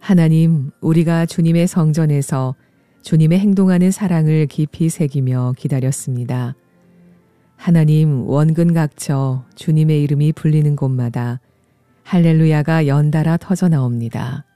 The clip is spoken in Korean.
하나님, 우리가 주님의 성전에서 주님의 행동하는 사랑을 깊이 새기며 기다렸습니다. 하나님, 원근 각처 주님의 이름이 불리는 곳마다 할렐루야가 연달아 터져 나옵니다.